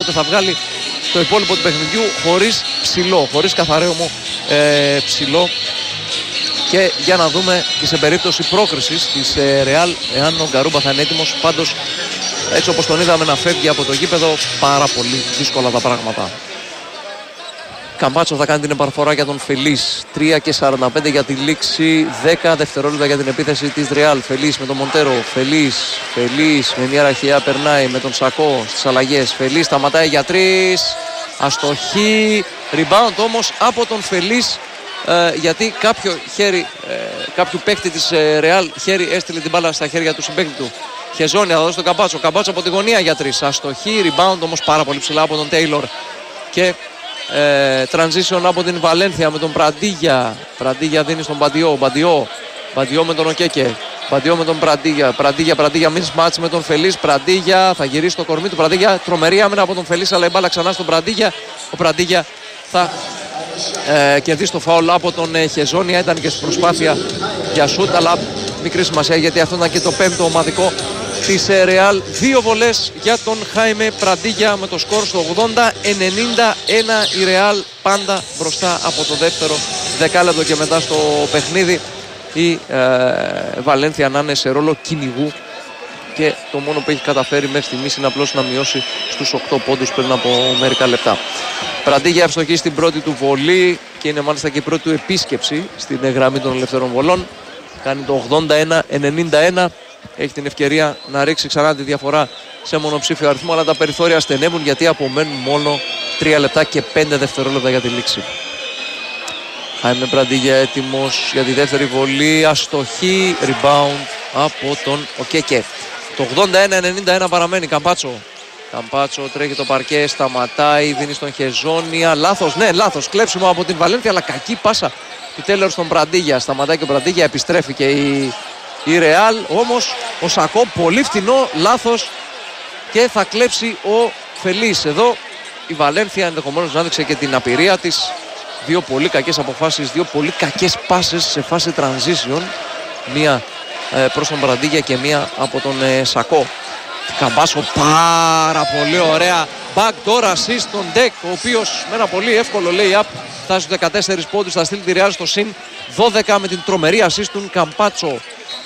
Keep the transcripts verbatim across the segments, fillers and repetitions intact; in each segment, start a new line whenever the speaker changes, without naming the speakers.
οπότε θα βγάλει το υπόλοιπο του παιχνιδιού χωρίς ψηλό, χωρίς καθαρέωμο ε, ψηλό. Και για να δούμε και σε περίπτωση πρόκρισης της ε, Real, εάν ο Γκαρούμπα θα είναι έτοιμος. Πάντως, έτσι όπως τον είδαμε να φεύγει από το γήπεδο, πάρα πολύ δύσκολα τα πράγματα. Καμπάτσο θα κάνει την επαναφορά για τον Φελίς. τρία και σαράντα πέντε για τη λήξη. δέκα δευτερόλεπτα για την επίθεση της Real. Φελίς με τον Μοντέρο. Φελίς. Φελίς με μια ραχιά περνάει με τον Σακό στις αλλαγές. Φελίς σταματάει για τρεις. Αστοχή. Rebound όμως από τον Φελίς. Ε, γιατί κάποιο χέρι, ε, κάποιου παίκτη της ε, Real χέρι έστειλε την μπάλα στα χέρια του συμπαίκτη του. Χεζόνια θα δώσει τον Καμπάτσο. Καμπάτσο από τη γωνία για τρεις. Αστοχή. Rebound όμως πάρα πολύ ψηλά από τον Τέιλορ. Και Ε, transition από την Βαλένθια με τον Πραντίγια. Πραντίγια δίνει στον Μπαντιό. Μπαντιό. Μπαντιό με τον Οκέκε. Μπαντιό με τον Πραντίγια. Πραντίγια, Πραντίγια, μη μάτς με τον Φελίς. Πραντίγια θα γυρίσει το κορμί του. Πραντίγια, τρομερή άμυνα από τον Φελίς, αλλά η μπάλα ξανά στον Πραντίγια. Ο Πραντίγια θα ε, κερδίσει το φάουλ από τον ε, Χεζόνια. Ήταν και στην προσπάθεια για σουτ, αλλά μικρή σημασία γιατί αυτό ήταν και το πέμπτο ομαδικό της Real. Δύο βολές για τον Χάιμε Πραντίγια με το σκορ στο ογδόντα ενενήντα ένα. Η Real πάντα μπροστά από το δεύτερο δεκάλεπτο και μετά στο παιχνίδι. Η ε, Βαλένθια να είναι σε ρόλο κυνηγού και το μόνο που έχει καταφέρει μέχρι στιγμής είναι απλώς να μειώσει στους οκτώ πόντους πριν από μερικά λεπτά. Πραντίγια ευστοχή στην πρώτη του βολή και είναι μάλιστα και η πρώτη του επίσκεψη στην γραμμή των ελευθερών βολών. Κάνει το ογδόντα ένα ενενήντα ένα. Έχει την ευκαιρία να ρίξει ξανά τη διαφορά σε μονοψήφιο αριθμό, αλλά τα περιθώρια στενεύουν γιατί απομένουν μόνο τρία λεπτά και πέντε δευτερόλεπτα για τη λήξη. Χάιμε Πραντίγια έτοιμος για τη δεύτερη βολή. Αστοχή. Rebound από τον Οκέκε. Το ογδόντα ένα ενενήντα ένα παραμένει. Καμπάτσο. Καμπάτσο τρέχει το παρκέ, σταματάει, δίνει στον Χεζόνια. Λάθος, ναι, λάθος. Κλέψιμο από την Βαλένθια, αλλά κακή πάσα του Τέλερ στον Πραντίγια. Σταματάει και ο Πραντίγια, επιστρέφει και η. Η Real, όμως ο Σακό πολύ φτηνό, λάθος και θα κλέψει ο Φελίς. Εδώ η Βαλένθια ενδεχομένως να έδειξε και την απειρία της. Δύο πολύ κακές αποφάσεις, δύο πολύ κακές πάσες σε φάση transition. Μία ε, προς τον Πραντίγια και μία από τον ε, Σακό. Καμπάσο πάρα πολύ ωραία backdoor assist στον Ντεκ, ο οποίος με ένα πολύ εύκολο lay-up φτάσει στους δεκατέσσερις πόντους, θα στείλει τη Real στο συν δώδεκα με την τρομερή assist του Καμπάτσο.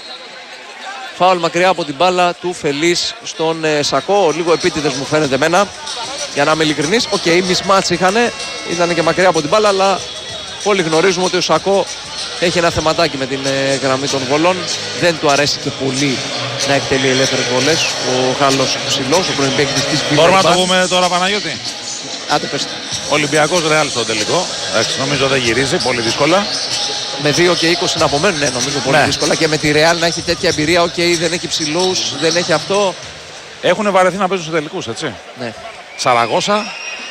Φάουλ μακριά από την μπάλα του Φελίς στον ε, Σακό. Λίγο επίτηδες μου φαίνεται εμένα, για να είμαι ειλικρινής. Οκ, okay, μισμάτς είχανε, ήταν και μακριά από την μπάλα, αλλά όλοι γνωρίζουμε ότι ο Σακό έχει ένα θεματάκι με την ε, γραμμή των βολών. Δεν του αρέσει και πολύ να εκτελεί ελεύθερες βολές. Ο Γάλλος ψηλός, ο πρώην παίκτης της Βίλερμπαν.
Μπορούμε να το πούμε τώρα, Παναγιώτη.
Άντε πες.
Ολυμπιακός Ρεάλ στο τελικό. Εντάξει, νομίζω δεν γυρίζει, πολύ δύσκολα.
Με δύο και είκοσι να απομένουν, ναι, νομίζω πολύ ναι. δύσκολα. Και με τη Real να έχει τέτοια εμπειρία. Οκ, okay, δεν έχει ψηλούς, δεν έχει αυτό.
Έχουν βαρεθεί να παίζουν σε τελικούς, έτσι.
Ναι.
Σαραγώσα,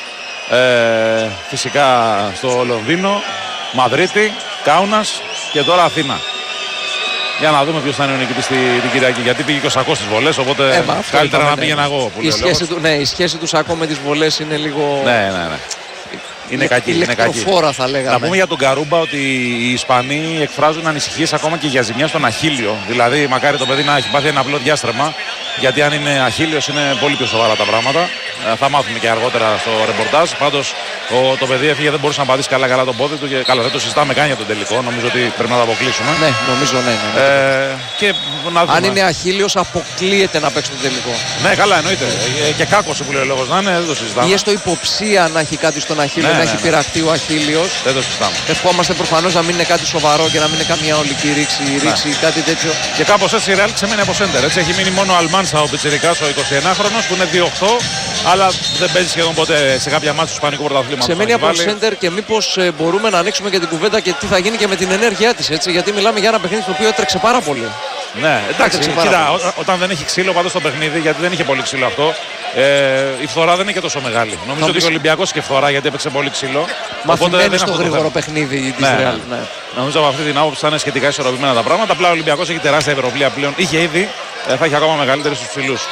ε, φυσικά στο Λονδίνο, Μαδρίτη, Κάουνας και τώρα Αθήνα. Για να δούμε ποιος θα είναι ο νικητής την Κυριακή. Γιατί πήγε και ο Σακός στις βολές, οπότε ε, καλύτερα να πήγαινα ναι. εγώ. Που
η, σχέση του, ναι, η σχέση του Σακό με τις βολές είναι λίγο.
Ναι, ναι, ναι. Είναι κακή, είναι κακή.
Θα λέγαμε.
Να πούμε για τον Γκαρούμπα ότι οι Ισπανοί εκφράζουν ανησυχίες ακόμα και για ζημιά στον αχίλιο. Δηλαδή, μακάρι το παιδί να έχει πάθει ένα απλό διάστρεμα. Γιατί αν είναι αχίλιος είναι πολύ πιο σοβαρά τα πράγματα. Ε, θα μάθουμε και αργότερα στο ρεπορτάζ. Πάντως το παιδί έφυγε, δεν μπορούσε να πατήσει καλά καλά τον πόδι του. Και καλά, δεν το συζητάμε καν για τον τελικό. Νομίζω ότι πρέπει να το αποκλείσουμε.
Ναι, νομίζω ναι. ναι, ναι.
Ε, και να δούμε.
Αν είναι αχίλιος, αποκλείεται να παίξει τον τελικό.
Ναι, καλά, εννοείται. Ε, και κάκωσε που λέει ο λόγος να είναι, δεν το συζητάμε.
Ή έστω υποψία να έχει κάτι στον αχίλιο, ναι, να ναι, έχει ναι. πειραχτεί ο αχίλιος.
Δεν το συζητάμε.
Ευχόμαστε προφανώς να μην είναι κάτι σοβαρό και να μην είναι καμιά ολική ρήξη, ρήξη ναι. κάτι τέτοιο.
Και κάπως έτσι η Real ξέμεινε από σέντερ. Έτσι έχει μείνει μόνο ο Αλμάνσα, ο πιτσιρικάς, ο εικοσιενάχρονος που είναι δύο οκτώ, αλλά δεν παίζει σχεδόν ποτέ σε κάποια μάτια του Ισπανικού Πρωταθλήματος.
Ξεμένει από σέντερ και μήπως ε, μπορούμε να ανοίξουμε και την κουβέντα και τι θα γίνει και με την ενέργειά της. Έτσι, γιατί μιλάμε για ένα παιχνίδι το οποίο έτρεξε πάρα πολύ.
Ναι, εντάξει, κοίτα, ό, όταν δεν έχει ξύλο πάντως στο παιχνίδι, γιατί δεν είχε πολύ ξύλο αυτό, ε, η φθορά δεν είναι και τόσο μεγάλη. Νομίζω ότι ο Ολυμπιακός είχε φθορά γιατί έπαιξε πολύ ξύλο.
Μαθημένη στο γρήγορο παιχνίδι της
ναι,
Real. Ναι.
Νομίζω από αυτή την άποψη θα είναι σχετικά ισορροπημένα τα πράγματα. Απλά ο Ολυμπιακός έχει τεράστια ευρωπλία πλέον. Είχε ήδη, ε, θα έχει ακόμα μεγαλύτερη στους ψηλούς.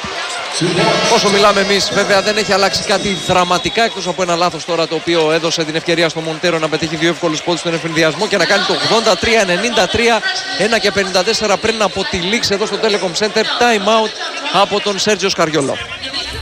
Όσο μιλάμε εμείς, βέβαια δεν έχει αλλάξει κάτι δραματικά εκτός από ένα λάθος τώρα το οποίο έδωσε την ευκαιρία στο Μοντέρο να πετύχει δύο εύκολους πόντους στον εφηνδιασμό και να κάνει το ογδόντα τρία ενενήντα τρία, ένα και πενήντα τέσσερα πριν από τη λήξη εδώ στο Telecom Center. Time out από τον Σέρτζιο Σκαριόλο.